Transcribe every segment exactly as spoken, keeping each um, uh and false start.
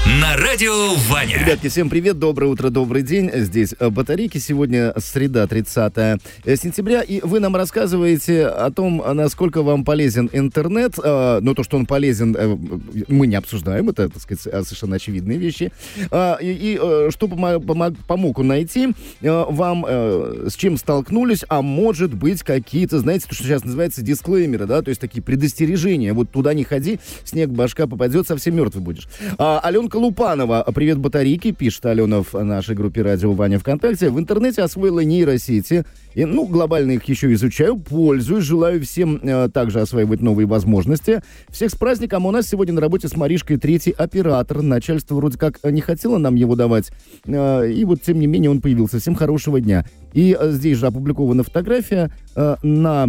на радио Ваня. Ребятки, всем привет, доброе утро, добрый день. Здесь Батарейки. Сегодня среда, тридцатое сентября. И вы нам рассказываете о том, насколько вам полезен интернет. Но то, что он полезен, мы не обсуждаем. Это, так сказать, совершенно очевидные вещи. И, и что помог, помог он найти вам, с чем столкнулись, а может быть какие-то, знаете, то, что сейчас называется дисклеймеры, да, то есть такие предостережения. Вот туда не ходи, снег в башка попадет, совсем мертвый будешь. А, Аленка Лупанова, привет, Батарейки, пишет Алена в нашей группе радио Ваня ВКонтакте. В интернете освоила нейросети. И, ну, глобально их еще изучаю, пользуюсь, желаю всем э, также осваивать новые возможности. Всех с праздником. У нас сегодня на работе с Маришкой третий оператор. Начальство вроде как не хотело нам его давать. Э, и вот, тем не менее, он появился. Всем хорошего дня. И э, здесь же опубликована фотография э, на...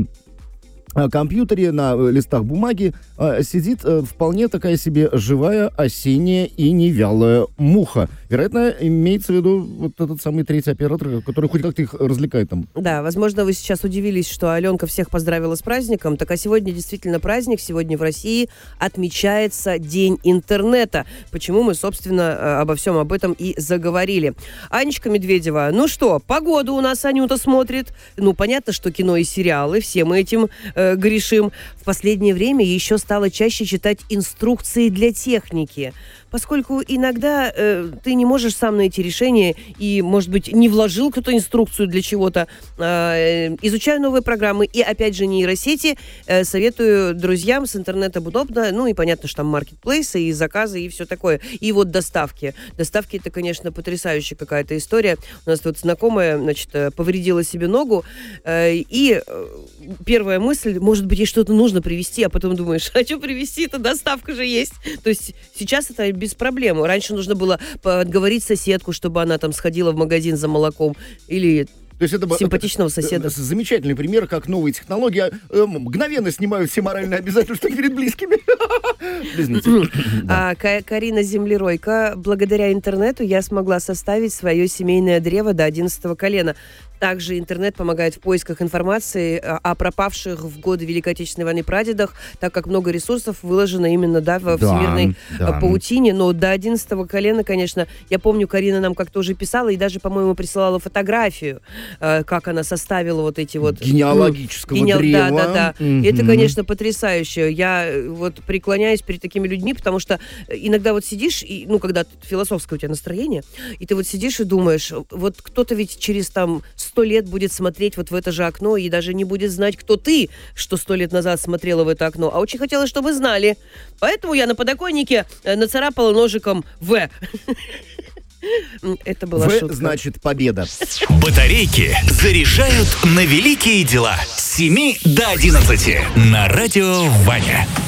компьютере, на листах бумаги э, сидит э, вполне такая себе живая, осенняя и невялая муха. Вероятно, имеется в виду вот этот самый третий оператор, который хоть как-то их развлекает там. Да, возможно, вы сейчас удивились, что Аленка всех поздравила с праздником. Так а сегодня действительно праздник. Сегодня в России отмечается День интернета. Почему мы, собственно, обо всем об этом и заговорили. Анечка Медведева, ну что, погоду у нас Анюта смотрит. Ну, понятно, что кино и сериалы, все мы этим э, грешим. В последнее время еще стало чаще читать инструкции для техники, поскольку иногда э, ты не можешь сам найти решение и, может быть, не вложил кто-то инструкцию для чего-то. Э, изучаю новые программы и, опять же, нейросети. Э, советую друзьям, с интернетом удобно. Ну и понятно, что там маркетплейсы и заказы и все такое. И вот доставки. Доставки — это, конечно, потрясающая какая-то история. У нас тут знакомая, значит, повредила себе ногу. Э, и первая мысль, может быть, ей что-то нужно привезти, а потом думаешь, а что привезти-то? Доставка же есть. То есть сейчас это без проблем. Раньше нужно было отговорить соседку, чтобы она там сходила в магазин за молоком. Или... То есть это симпатичного соседа. Замечательный пример, как новые технологии э, мгновенно снимают все моральные обязательства перед близкими. А, Карина Землеройка. Благодаря интернету я смогла составить свое семейное древо до одиннадцатого колена. Также интернет помогает в поисках информации о пропавших в годы Великой Отечественной войны прадедах, так как много ресурсов выложено именно да, во да, всемирной да. паутине. Но до одиннадцатого колена, конечно, я помню, Карина нам как-то уже писала и даже, по-моему, присылала фотографию, как она составила вот эти вот... Генеалогического генеал... древа. Да, да, да. Mm-hmm. И это, конечно, потрясающе. Я вот преклоняюсь перед такими людьми, потому что иногда вот сидишь, и, ну, когда философское у тебя настроение, и ты вот сидишь и думаешь, вот кто-то ведь через там сто лет будет смотреть вот в это же окно и даже не будет знать, кто ты, что сто лет назад смотрела в это окно. А очень хотелось, чтобы знали. Поэтому я на подоконнике нацарапала ножиком «В». Это была В, шутка. Значит, победа. Батарейки заряжают на великие дела. С семи до одиннадцати на радио Ваня.